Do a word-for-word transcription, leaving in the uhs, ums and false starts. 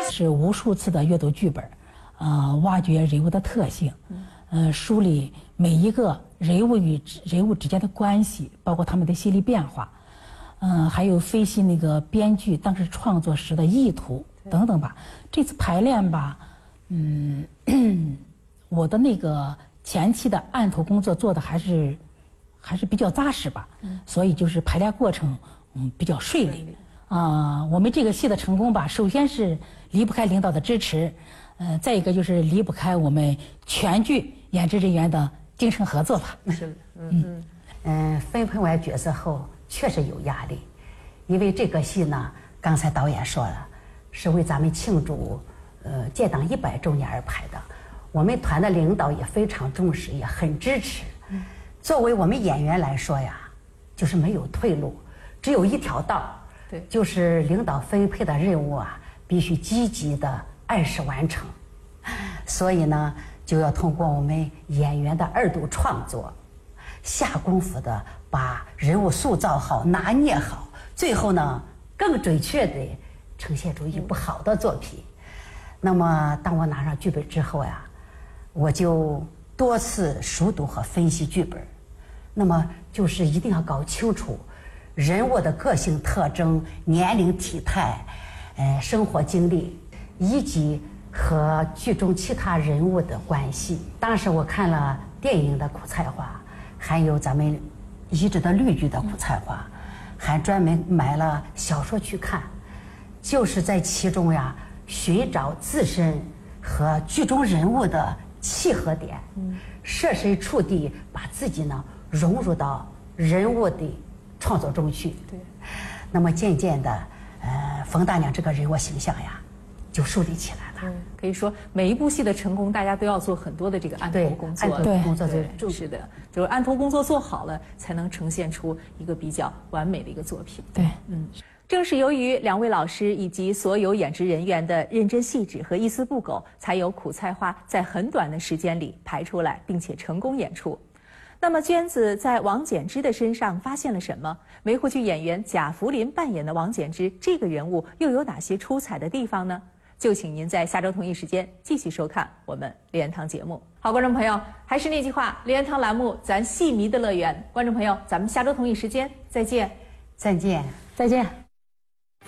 是无数次的阅读剧本，呃，挖掘人物的特性，呃，梳理每一个人物与人物之间的关系，包括他们的心理变化，嗯、呃，还有分析那个编剧当时创作时的意图等等吧。这次排练吧，嗯，我的那个前期的案头工作做的还是还是比较扎实吧，嗯、所以就是排练过程嗯比较顺利。啊、呃，我们这个戏的成功吧，首先是离不开领导的支持，呃，再一个就是离不开我们全剧演职人员的精诚合作吧。 是，嗯嗯嗯，分配完角色后确实有压力，因为这个戏呢，刚才导演说了，是为咱们庆祝呃建党一百周年而拍的，我们团的领导也非常重视，也很支持。嗯，作为我们演员来说呀，就是没有退路，只有一条道。对，就是领导分配的任务啊，必须积极的按时完成。所以呢，就要通过我们演员的二度创作，下功夫的把人物塑造好、拿捏好，最后呢，更准确的呈现出一部好的作品。那么，当我拿上剧本之后呀，我就多次熟读和分析剧本，那么就是一定要搞清楚人物的个性特征、年龄、体态、呃，生活经历，以及和剧中其他人物的关系。当时我看了电影的苦菜花，还有咱们移植的绿剧的苦菜花，还专门买了小说去看，就是在其中呀寻找自身和剧中人物的契合点，设身处地把自己呢融入到人物的创作中去。对，那么渐渐的，呃，冯大娘这个人物形象呀，就树立起来了。 嗯，可以说每一部戏的成功，大家都要做很多的这个案头工作。 案头工作对，是的，就是案头工作做好了，才能呈现出一个比较完美的一个作品。 对， 嗯，正是由于两位老师以及所有演职人员的认真细致和一丝不苟，才有苦菜花在很短的时间里排出来，并且成功演出。那么娟子在王简之的身上发现了什么？梅湖剧演员贾福林扮演的王简之这个人物又有哪些出彩的地方呢？就请您在下周同一时间继续收看我们梨园堂节目。好，观众朋友，还是那句话，梨园堂栏目咱戏迷的乐园，观众朋友，咱们下周同一时间再见。 再见， 再见。